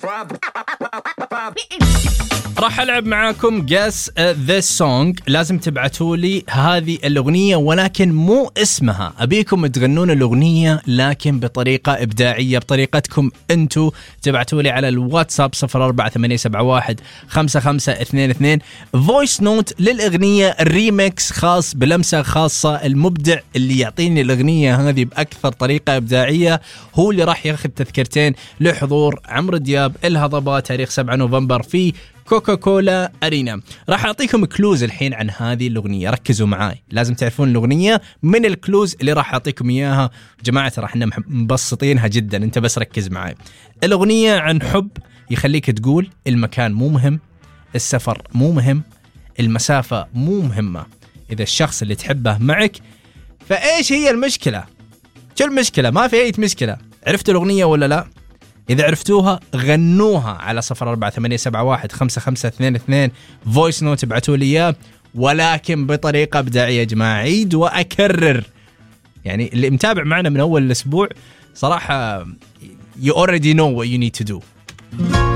راح ألعب معاكم Guess This Song. لازم تبعتوا لي هذه الأغنية ولكن مو اسمها. أبيكم تغنون الأغنية لكن بطريقة إبداعية بطريقتكم أنتو. تبعتوا لي على الواتساب 0488715522 Voice Note للأغنية الريميكس خاص بلمسة خاصة. المبدع اللي يعطيني الأغنية هذه بأكثر طريقة إبداعية هو اللي راح ياخذ تذكرتين لحضور عمرو دياب الهضبة تاريخ 7 نوفمبر في كوكاكولا أرينا. راح أعطيكم كلوز الحين عن هذه الأغنية. ركزوا معاي، لازم تعرفون الأغنية من الكلوز اللي راح أعطيكم إياها. جماعة راح مبسطينها جدا، أنت بس ركز معاي. الأغنية عن حب يخليك تقول المكان مو مهم، السفر مو مهم، المسافة مو مهمة. إذا الشخص اللي تحبه معك فإيش هي المشكلة؟ شو المشكلة؟ ما في أي مشكلة. عرفتوا الأغنية ولا لا؟ إذا عرفتوها غنوها على 0488715522 Voice Note ابعتوا لي إياه ولكن بطريقة إبداعية. يا جماعة عيد وأكرر، يعني اللي متابع معنا من أول الأسبوع صراحة you already know what you need to do.